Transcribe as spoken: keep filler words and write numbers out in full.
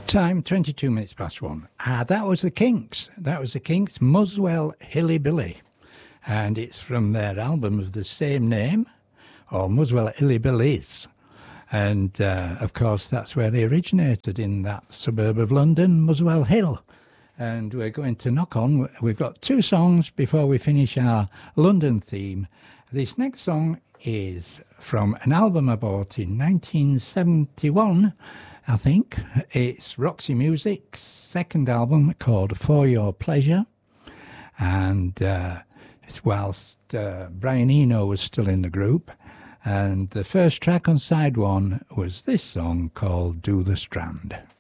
Time, twenty-two minutes past one. Ah, that was the Kinks. That was the Kinks, Muswell Hilly Billy. And it's from their album of the same name, or Muswell Hilly Billies. And, uh, of course, that's where they originated, in that suburb of London, Muswell Hill. And we're going to knock on. We've got two songs before we finish our London theme. This next song is from an album I bought in nineteen seventy-one, I think. It's Roxy Music's second album called For Your Pleasure. And uh, it's whilst uh, Brian Eno was still in the group. And the first track on side one was this song called Do the Strand.